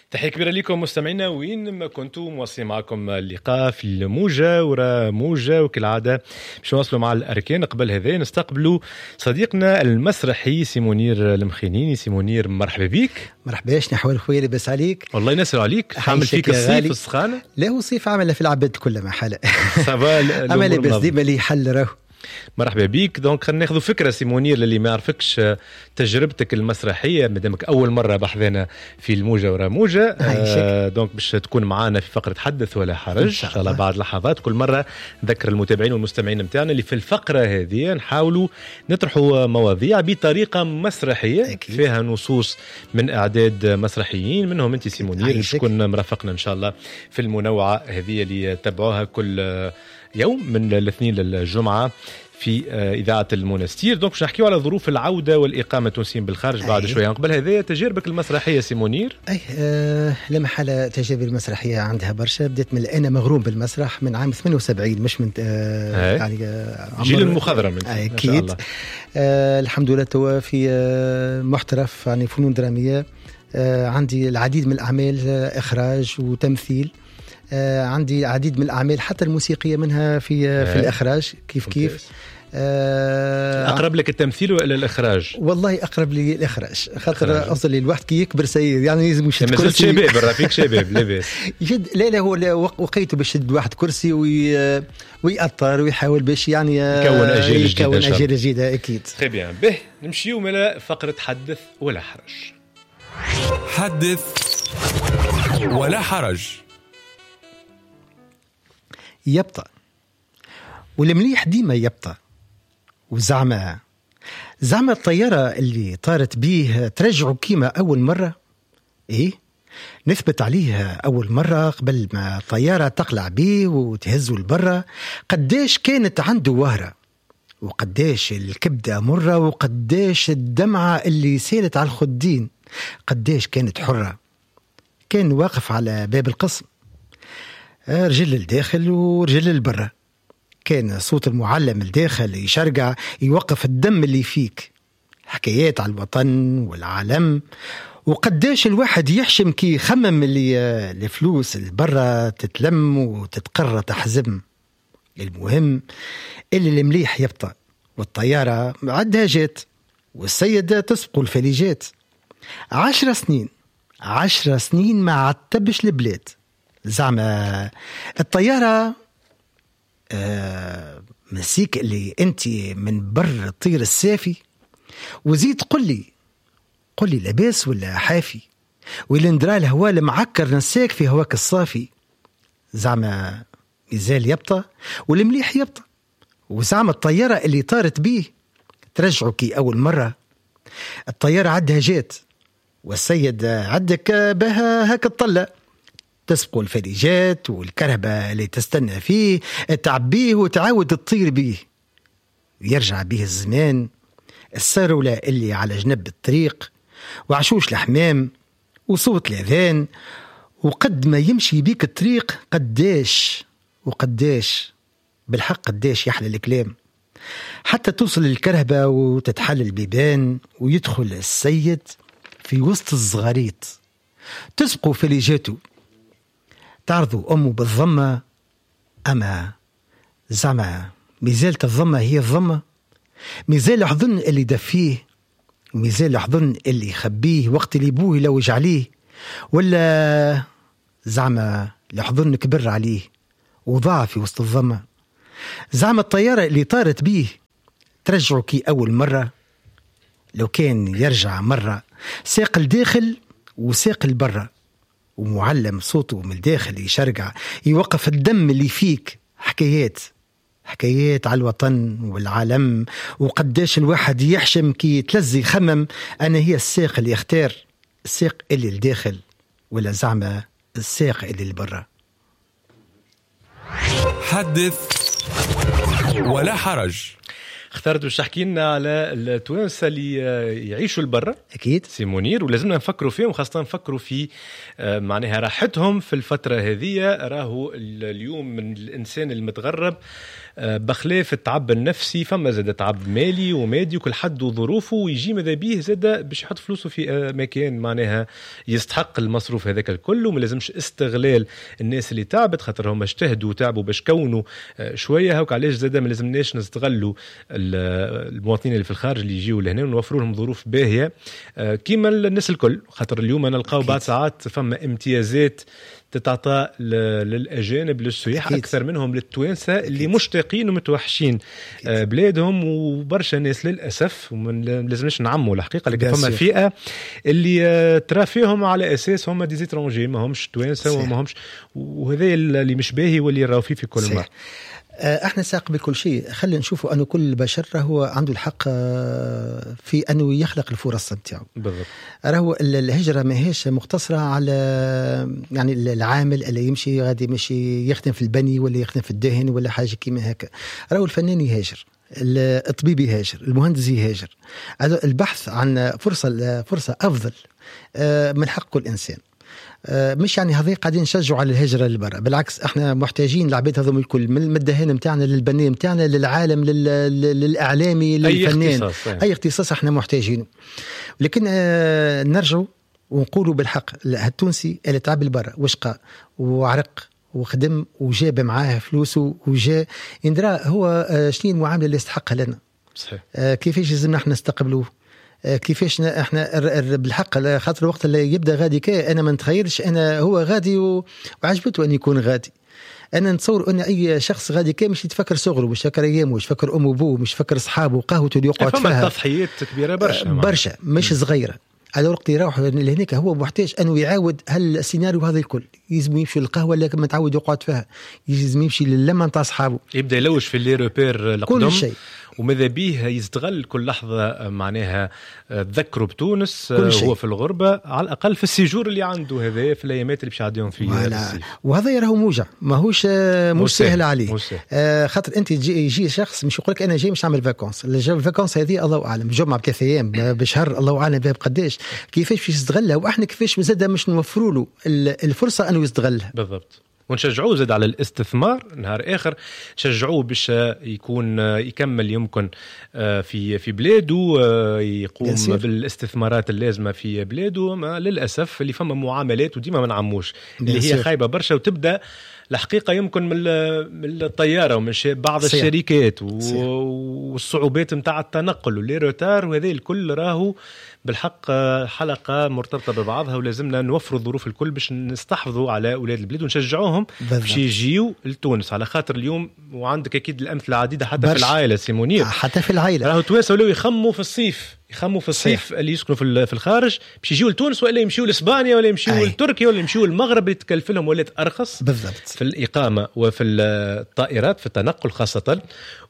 تحية كبيرة لكم مستمعينا وين ما كنتوا، مواصلين معكم اللقاء في الموجة ورا موجة، وكالعادة باش نواصلوا مع الأركان. قبل هذا نستقبلوا صديقنا المسرحي سي منير المخينيني. سي منير مرحبا بك. مرحبا، شنو أحوال خويا؟ لاباس عليك؟ والله ينسر عليك. عامل فيك الصيف السخانة؟ لا هو صيف عامل في العباد كل ما حالة. أما لاباس ديما لي حل راهو. مرحبا بيك. دونك خلينا ناخذ فكره سي منير للي ما يعرفكش تجربتك المسرحيه مادامك اول مره بحذنا في الموجه ورا موجه. دونك باش تكون معنا في فقره حدث ولا حرج ان شاء الله بعد لحظات. كل مره نذكر المتابعين والمستمعين نتاعنا اللي في الفقره هذه نحاولوا نطرحوا مواضيع بطريقه مسرحيه أكيد. فيها نصوص من اعداد مسرحيين منهم انت سي منير تكون مرافقنا ان شاء الله في المنوعه هذه اللي تتبعوها كل يوم من الاثنين للجمعة في إذاعة المونستير. دونك باش نحكيو على ظروف العودة والإقامة التونسيين بالخارج بعد شوية. قبل هذه تجاربك المسرحية سي منير؟ لا محالة تجاربي المسرحية عندها برشا. بديت من أنا مغروم بالمسرح من عام 78 مش من يعني جيل المخضرم من أكيد. الحمد لله توا في محترف يعني فنون درامية. عندي العديد من الأعمال إخراج وتمثيل. عندي عديد من الأعمال حتى الموسيقية منها في الإخراج كيف أقرب لك التمثيل ولا الإخراج؟ والله أقرب لي الإخراج، خاطر أصل لي الواحد كي يكبر سيد يعني لازم يشد كرسي. شباب رافيك شباب لاباس يشد. لا هو وقيته باش يشد واحد كرسي ويأطر ويحاول باش يعني يكون أجيال جديدة أكيد. très bien. به نمشيو من فقرة حدث ولا حرج. حدث ولا حرج. يبطأ والمليح ديما يبطأ. وزعما الطيارة اللي طارت بيه ترجعوا كيما أول مرة. نثبت عليها أول مرة قبل ما الطيارة تقلع بيه وتهزوا البرة قداش كانت عنده وهرة، وقداش الكبدة مرة، وقداش الدمعة اللي سالت على الخدين، قداش كانت حرة. كان واقف على باب القسم، رجل الداخل ورجل البرة. كان صوت المعلم الداخل يشرقع يوقف الدم اللي فيك. حكايات على الوطن والعالم، وقداش الواحد يحشم كي يخمم اللي الفلوس البرة تتلم وتتقرر تحزم. المهم اللي المليح يبطأ، والطيارة عدها جات، والسيدة تسبق الفليجات. 10 سنين ما عتبش البلاد. زعما الطيارة مسيك اللي انت من بر طير السافي، وزيد قل لي لاباس ولا حافي، واللي ندرى الهواء المعكر نساك في هواك الصافي. زعما مازال يبطأ والمليح يبطأ. وزعما الطيارة اللي طارت بيه ترجعوا كي أول مرة. الطيارة عدها جات، والسيد عدك بها هكا الطلة، تسبق الفريجات والكرهبة اللي تستنى فيه تعبيه وتعاود تطير بيه. ويرجع بيه الزمان، السرولة اللي على جنب الطريق، وعشوش الحمام وصوت الأذان. وقد ما يمشي بيك الطريق وقداش بالحق قداش يحلى الكلام، حتى توصل الكرهبة وتتحل البيبان ويدخل السيد في وسط الزغاريط. تسبقوا فليجاته، تعرضوا أمه بالضمة. أما زعما مازالت الضمة هي الضمة، مازال الحضن اللي دفيه، ومازال الحضن اللي يخبيه وقت اللي بوه يلوج عليه، ولا زعما الحضن كبر عليه وضاع في وسط الضمة. زعما الطيارة اللي طارت بيه ترجعوا كي أول مرة. لو كان يرجع مرة ساق الداخل وساق البرة، ومعلم صوته من الداخل يشرقع يوقف الدم اللي فيك. حكايات على الوطن والعالم، وقداش الواحد يحشم كي يتلزي يخمم أنا هي الساق اللي يختار، الساق اللي الداخل ولا زعما الساق اللي البرة. حدث ولا حرج. اخترت باش تحكي لنا على التوانسه اللي يعيشوا البرة اكيد سي منير، ولازمنا نفكروا فيهم، وخاصه نفكروا في معناها راحتهم في الفتره هذه. راهو اليوم من الانسان المتغرب بخلاف التعب النفسي فما زاد تعب مالي ومادي وكل حد وظروفه، ويجي ماذا بيه زاد باش يحط فلوسه في مكان معناها يستحق المصروف هذاك الكل. وما لازمش استغلال الناس اللي تعبت خاطر هم اجتهدوا وتعبوا باش كونوا شويه هاك. علاش زاد ما لازمناش نستغلوا المواطنين اللي في الخارج اللي يجيوا لهنا ونوفروا لهم ظروف باهيه كيما الناس الكل، خاطر اليوم نلقاو بعض ساعات فما امتيازات تتعطى للأجانب للسياح أكثر منهم للتوانسة اللي مشتاقين ومتوحشين بلادهم. وبرشا ناس للأسف ومن لازمش نعموا الحقيقة، لكن فما فئة اللي ترى فيهم على أساس هم ديزيترونجي ما همش توانسة وما همش، وهذا اللي مش باهي واللي راو فيه في كل مرة. احنا ساق بكل شيء. خلينا نشوفوا أنه كل بشر هو عنده الحق في أنه يخلق الفرص نتاعو. بالضبط. راهو الهجرة ما هيش مقتصرة على يعني العامل اللي يمشي غادي مشي يخدم في البني ولا يخدم في الدهن ولا حاجة كيما هكا. راهو الفنان يهاجر، الطبيب يهاجر، المهندس يهاجر. البحث عن فرصة أفضل من حق كل إنسان. مش يعني هذه قاعدين نشجعوا على الهجرة للبرا، بالعكس احنا محتاجين العباد هذوم الكل، من الدهان متاعنا للبني متاعنا للعالم للإعلامي للفنان، أي اختصاص احنا محتاجينه. لكن نرجع ونقولوا بالحق التونسي اللي تعب البرا وشقى وعرق وخدم وجاب معاه فلوسه وجاء يندرى هو شنو المعاملة اللي يستحقها لنا. صحيح. كيفاش لازمنا احنا نستقبلوه، كيفاش احنا بالحق خاطر الوقت اللي يبدا غادي كا انا ما نتخيلش انا هو غادي وعجبته ان يكون غادي. انا نتصور ان اي شخص غادي كا مش يتفكر صغره، مش يفكر ايامه، مش يفكر امه وابوه، مش يفكر اصحابه قهوته اللي يقعد فيها. فما تضحيات كبيره برشا مش صغيره. على وقت يروح لهناك هو محتاج انه يعاود السيناريو هذا الكل. يلزم يمشي للقهوه اللي ما تعود يقعد فيها، يلزم يمشي للمه نتاع اصحابه، يبدا يلوش في لي روبير القدم كل شيء. وماذا بيه يستغل كل لحظة معناها تذكروا بتونس هو في الغربة، على الأقل في السيجور اللي عنده هذا في الأيامات اللي بيعديهم فيه الصيف. وهذا يراهو موجع، ماهوش مش سهل عليه. خاطر أنت يجي شخص مش يقولك أنا جاي مش عامل فاكونس، الفاكونس هذه الله أعلم جمعة بثلاث أيام بشهر الله أعلم بها بقداش، كيفاش يستغلها، وإحنا كيفاش مزادة مش نوفروا له الفرصة أنه يستغلها. بالضبط. ونشجعوه زاد على الاستثمار نهار آخر، نشجعوه باش يكون يكمل يمكن في بلاده، يقوم بالاستثمارات اللازمة في بلاده. ما للأسف اللي فما معاملات وديما ما نعموش اللي هي خايبة برشا، وتبدأ الحقيقة يمكن من الطيارة ومن بعض الشركات والصعوبات متاع التنقل واللي روتار، وهذه الكل راهو بالحق حلقة مرتبطة ببعضها، ولازمنا نوفر الظروف الكل باش نستحفظوا على أولاد البلاد ونشجعوهم باش يجيوا لتونس. على خاطر اليوم وعندك أكيد الأمثلة عديدة حتى في العائلة سيمونير، حتى في العائلة راهو توانسة ولو يخموا في الصيف، اللي يسكنوا في الخارج باش يجيوا لتونس، ولا يمشيوا لإسبانيا ولا يمشيوا لتركيا ولا يمشيوا المغرب اللي تكلف لهم ولات أرخص بالضبط في الإقامة وفي الطائرات في التنقل خاصة،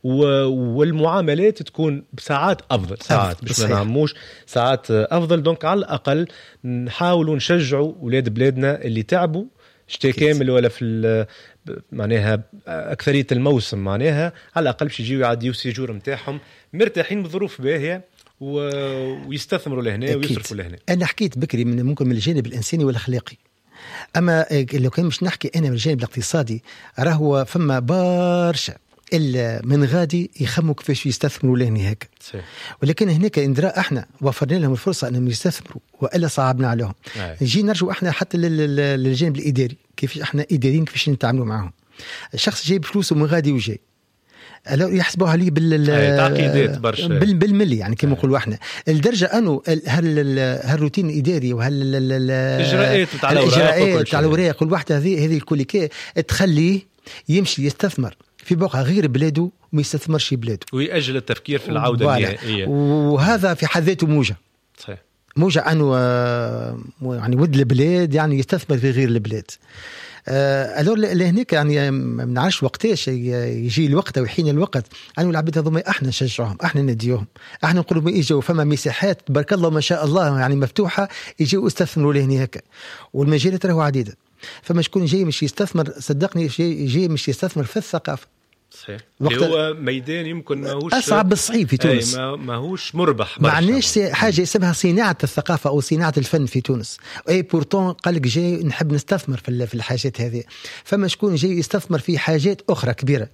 والمعاملات تكون بساعات أفضل، ساعات باش ما نعموش ساعات أفضل. دونك على الأقل نحاولوا نشجعوا أولاد بلادنا اللي تعبوا شتى كامل ولا في معناها أكثرية الموسم معناها على الأقل باش يجيوا يعديوا سيجور متاعهم مرتاحين بظروف باهية ويستثمروا لهنا ويصرفوا لهنا. أنا حكيت بكري ممكن من الجانب الإنساني والأخلاقي، أما لو كان مش نحكي أنا من الجانب الاقتصادي، راهو فما برشا إلا من غادي يخموا كيفاش يستثمروا لهنا هيك. ولكن هناك إندراء احنا وفرنا لهم الفرصة أنهم يستثمروا وإلا صعبنا عليهم. نجي نرجو احنا حتى للجانب الإداري، كيفاش احنا إداريين كيفاش نتعاملوا معهم. الشخص جايب فلوسه من غادي وجاي يحسبوها لي تعقيدات برشا بالملي يعني كما نقولوا احنا الدرجه انه هالروتين الاداري الاجراءات تاع الاوراق والوحده هذه الكوليكيه تخليه يمشي يستثمر في بقعه غير بلاده وما يستثمرش في بلاده ويأجل التفكير في العوده النهائيه، وهذا في حد ذاته موجه. صحيح. موجه انه يعني ود البلاد يعني يستثمر في غير البلاد. الور لهناك يعني ما نعرفش وقتاش يجي الوقت وحين الوقت انه العباد هذوما احنا نشجعهم، احنا نديوهم، احنا نقولوا ما يجوا فما مساحات تبارك الله ما شاء الله يعني مفتوحه يجوا يستثمروا لهنا هكا، والمجالات راهو عديده. فما شكون جاي مش يستثمر، صدقني جاي مش يستثمر في الثقافه، صحيح. هو ميدان يمكن ماهوش أصعب بالصعيب في تونس، ماهوش مربح، ما عندناش حاجة اسمها صناعة الثقافة أو صناعة الفن في تونس. أي بورتون قال لك جاي نحب نستثمر في الحاجات هذه، فما شكون جاي يستثمر في حاجات أخرى كبيرة،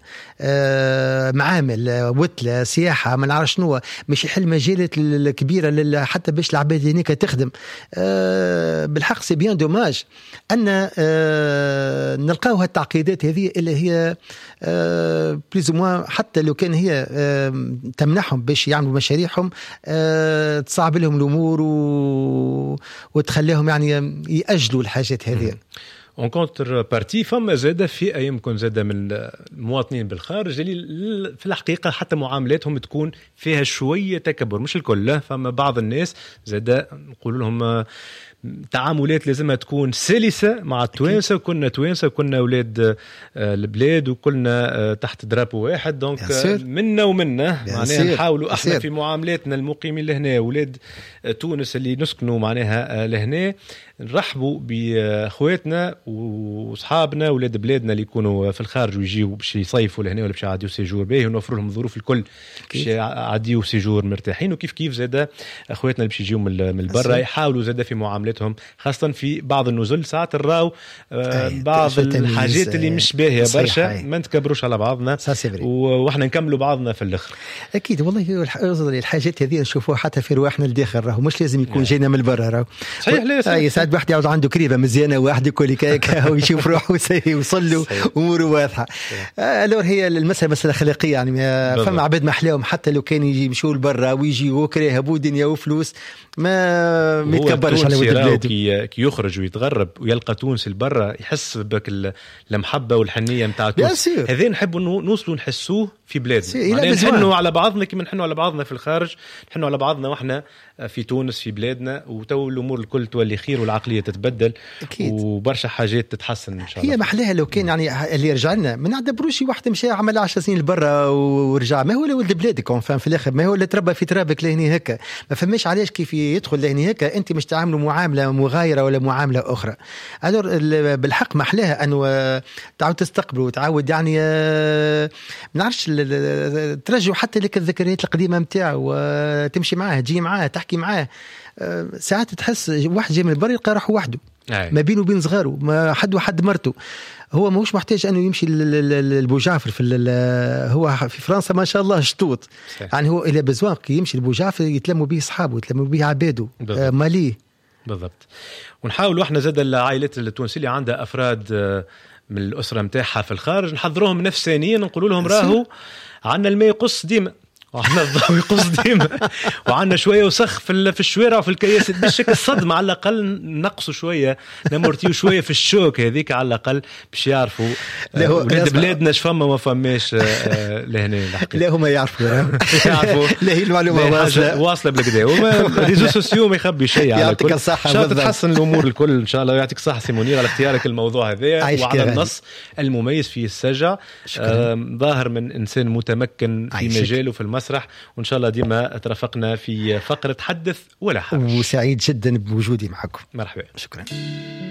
معامل، وتلة، سياحة، ما نعرف شنو، مش يحل مجالات الكبيرة حتى باش العباد هناك تخدم. بالحق سي بيان دوماج أن نلقاو هالتعقيدات هذه اللي هي بليز موا، حتى لو كان هي تمنحهم باش يعملوا مشاريعهم، تصعب لهم الأمور وتخليهم يعني يأجلوا الحاجات هذه. اون كونتر بارتي فما زاده فئه يمكن زاده من المواطنين بالخارج اللي في الحقيقه حتى معاملاتهم تكون فيها شويه تكبر، مش الكل، لا، فما بعض الناس زاده نقول لهم تعاملات لازمها تكون سلسة مع التوانسة، وكنا توانسة وكنا أولاد البلاد وكلنا تحت درابو واحد، دونك منا معناها نحاولوا احنا في معاملاتنا المقيمين لهنا أولاد تونس اللي نسكنوا معناها لهنا نرحبوا بأخواتنا وصحابنا أولاد بلادنا اللي يكونوا في الخارج ويجيوا باش يصيفوا لهنا ولا باش يعديوا سيجور باهي، ونوفر لهم الظروف الكل باش يعديوا سيجور مرتاحين. وكيف كيف زاده أخواتنا اللي باش يجيوا من البرا يحاولوا زاده في معاملتهم، خاصة في بعض النزل ساعات الراو بعض الحاجات اللي مش باهية برشا، ما نتكبروش على بعضنا واحنا نكملوا بعضنا في الاخر. اكيد والله الحاجات هذه نشوفوها حتى في رواحنا الداخل، راهو مش لازم يكون جينا من البرا، راهو صحيح. ساعات واحد يعود عنده كريبه مزيانه واحد يقول لك هيك ويشوف روحه يوصل له اموره واضحه. الور هي المساله مساله خلقيه يعني، فما عباد ما احلاهم حتى لو كان يمشوا لبرا ويجي وكراه ابو دنيا وفلوس ما يتكبرش على ولد بلاده. كي يخرج ويتغرب ويلقى تونس البرا يحس بك المحبه والحنيه نتاع تونس، هذين نحبوا نوصلوا نحسوه في بلادنا، نحنوا على بعضنا كما نحنوا على بعضنا في الخارج، نحنوا على بعضنا واحنا في تونس في بلادنا، وتو الامور الكل تولي خير والعقليه تتبدل أكيد. وبرشا حاجات تتحسن ان شاء الله. هي محلاها لو كان يعني اللي رجع لنا ما نعتبروش واحد مشى عمل 10 سنين لبرا ورجع، ما هو ولد بلادك فاهم في الاخر، ما هو اللي تربى في ترابك لهني هكا، ما فماش علاش كيف يدخل لهني هكا انت مش تعاملوا معامله مغايره ولا معامله اخرى. الور بالحق محلاها انه تعاود تستقبلوا وتعاود يعني ما نعرفش ترجعوا حتى لك الذكريات القديمه نتاعو وتمشي معاه تجي معاه تحكي معاه. ساعات تحس واحد جاي من البر يلقى روحه وحده ما بينه وبين صغاره، ما حد وحد مرته، هو ماهوش محتاج انه يمشي لبوجعفر هو في فرنسا ما شاء الله شطوط يعني، هو الى بزوان يمشي لبوجعفر يتلموا به اصحابه يتلموا به عباده ماليه بالضبط. ونحاولوا احنا زاد العائلات التونسيه اللي عندها افراد من الاسره نتاعها في الخارج نحضروهم نفسانيا، نقولوا لهم راهو عندنا الماء يقص ديما وعندنا الضوء يقص ديما وعندنا شويه وسخ في الشوارع وفي الكياسات، بالشكل الصدمه على الاقل نقصوا شويه نمرتيو شويه في الشوك هذيك على الاقل باش يعرفوا ولاد بلادنا شفما ما فماش لهنا الحقيقه. لا هما يعرفوا لا هي المعلومه واصله بالكدا، وما ريزو سوسيو ما يخبي شيء. يعطيك الصحه، ان شاء الله تتحسن الامور الكل ان شاء الله. يعطيك الصحه سي منير على اختيارك الموضوع هذا وعلى النص المميز فيه السجع، ظاهر من انسان متمكن في مجاله في المسرح، وإن شاء الله ديما ترافقنا في فقرة حدث ولا حرج. وسعيد جدا بوجودي معكم. مرحبا. شكرا.